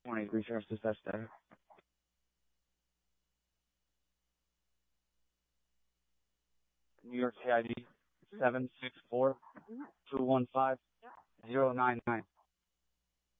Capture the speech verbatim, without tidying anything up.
Morning, research dispatch center. New York K I D seven six four two one five zero nine nine.